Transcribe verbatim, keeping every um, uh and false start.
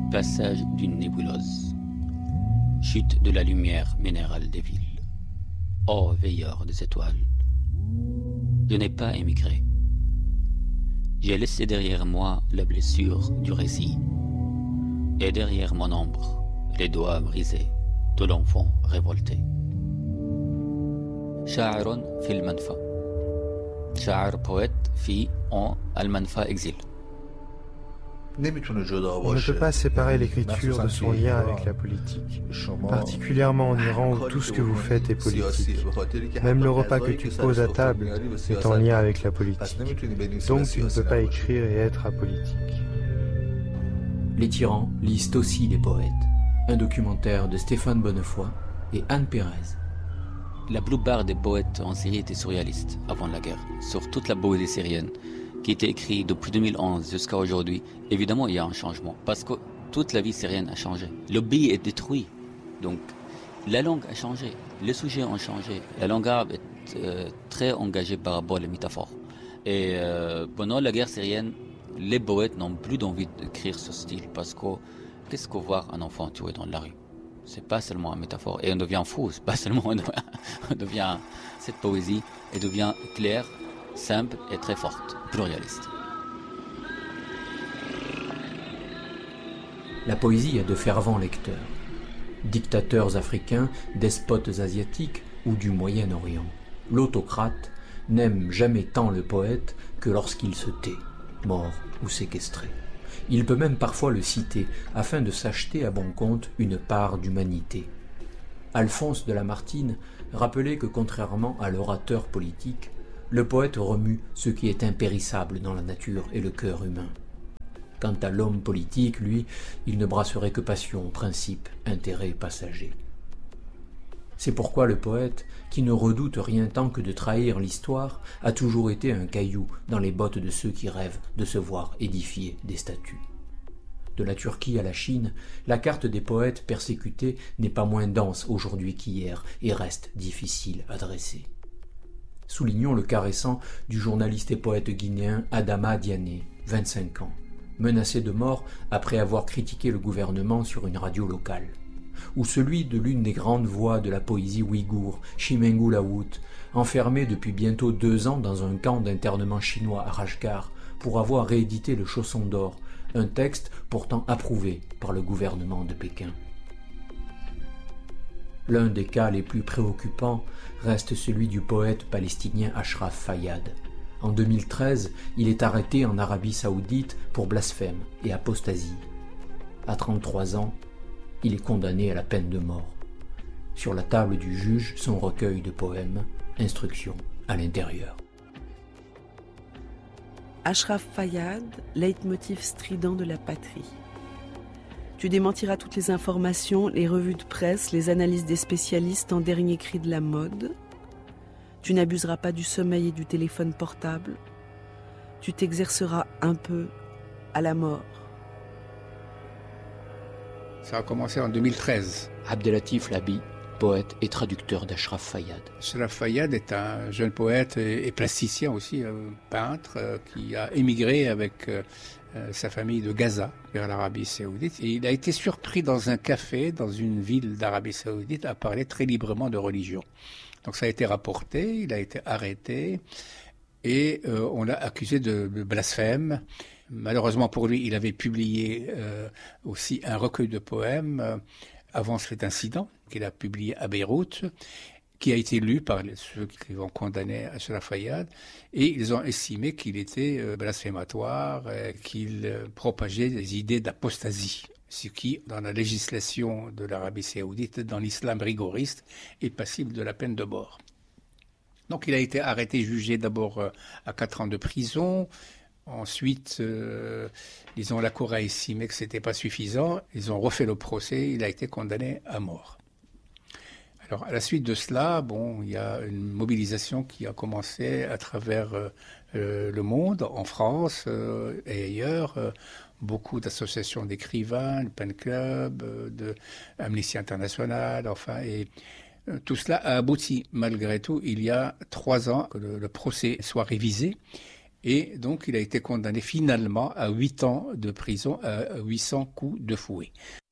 Passage d'une nébuleuse. Chute de la lumière minérale des villes. Ô veilleur des étoiles, je n'ai pas émigré. J'ai laissé derrière moi la blessure du récit. Et derrière mon ombre, les doigts brisés de l'enfant révolté. شاعر في المنفى. شاعر poète في en المنفى exil. On ne peut pas séparer l'écriture de son lien avec la politique, particulièrement en Iran où tout ce que vous faites est politique. Même le repas que tu poses à table est en lien avec la politique. Donc tu ne peux pas écrire et être apolitique. Les tyrans lisent aussi les poètes. Un documentaire de Stéphane Bonnefoy et Anne Pérez. La plupart des poètes en Syrie étaient surréalistes avant la guerre, sur toute la poésie syrienne, qui était écrite depuis deux mille onze jusqu'à aujourd'hui. Évidemment, il y a un changement, parce que toute la vie syrienne a changé. Le pays est détruit, donc la langue a changé, les sujets ont changé. La langue arabe est euh, très engagée par rapport aux métaphores. Et euh, pendant la guerre syrienne, les poètes n'ont plus d'envie d'écrire ce style, parce que qu'est-ce que voir un enfant tué dans la rue? C'est pas seulement une métaphore, et on devient fou, c'est pas seulement on devient, on devient cette poésie, elle devient claire, simple et très forte, pluraliste. La poésie a de fervents lecteurs. Dictateurs africains, despotes asiatiques ou du Moyen-Orient. L'autocrate n'aime jamais tant le poète que lorsqu'il se tait, mort ou séquestré. Il peut même parfois le citer afin de s'acheter à bon compte une part d'humanité. Alphonse de Lamartine rappelait que contrairement à l'orateur politique, le poète remue ce qui est impérissable dans la nature et le cœur humain. Quant à l'homme politique, lui, il ne brasserait que passion, principe, intérêt passager. C'est pourquoi le poète, qui ne redoute rien tant que de trahir l'histoire, a toujours été un caillou dans les bottes de ceux qui rêvent de se voir édifier des statues. De la Turquie à la Chine, la carte des poètes persécutés n'est pas moins dense aujourd'hui qu'hier et reste difficile à dresser. Soulignons le cas récent du journaliste et poète guinéen Adama Diané, vingt-cinq ans, menacé de mort après avoir critiqué le gouvernement sur une radio locale. Ou celui de l'une des grandes voix de la poésie ouïghour, Chimengou Lawout, enfermé depuis bientôt deux ans dans un camp d'internement chinois à Rajgar pour avoir réédité le Chausson d'or, un texte pourtant approuvé par le gouvernement de Pékin. L'un des cas les plus préoccupants reste celui du poète palestinien Ashraf Fayyad. En deux mille treize, il est arrêté en Arabie Saoudite pour blasphème et apostasie. À trente-trois ans, il est condamné à la peine de mort. Sur la table du juge, son recueil de poèmes, Instruction à l'intérieur. Ashraf Fayyad, leitmotiv strident de la patrie. Tu démentiras toutes les informations, les revues de presse, les analyses des spécialistes en dernier cri de la mode. Tu n'abuseras pas du sommeil et du téléphone portable. Tu t'exerceras un peu à la mort. Ça a commencé en deux mille treize. Abdelatif Labi, poète et traducteur d'Ashraf Fayyad. Ashraf Fayyad est un jeune poète et plasticien aussi, peintre, qui a émigré avec sa famille de Gaza vers l'Arabie Saoudite. Et il a été surpris dans un café, dans une ville d'Arabie Saoudite, à parler très librement de religion. Donc ça a été rapporté, il a été arrêté et euh, on l'a accusé de, de blasphème. Malheureusement pour lui, il avait publié euh, aussi un recueil de poèmes euh, avant cet incident qu'il a publié à Beyrouth, qui a été lu par les, ceux qui ont condamné Ashraf Fayyad, et ils ont estimé qu'il était euh, blasphématoire, euh, qu'il euh, propageait des idées d'apostasie, ce qui, dans la législation de l'Arabie Saoudite, dans l'islam rigoriste, est passible de la peine de mort. Donc il a été arrêté, jugé d'abord euh, à quatre ans de prison. Ensuite, euh, disons, la Cour a estimé que ce n'était pas suffisant. Ils ont refait le procès. Il a été condamné à mort. Alors, à la suite de cela, bon, il y a une mobilisation qui a commencé à travers euh, le monde, en France euh, et ailleurs. Euh, beaucoup d'associations d'écrivains, le Pen Club, euh, de Amnesty International, enfin, et euh, tout cela a abouti, malgré tout, il y a trois ans, que le, le procès soit révisé. Et donc, il a été condamné finalement à huit ans de prison, à huit cents coups de fouet.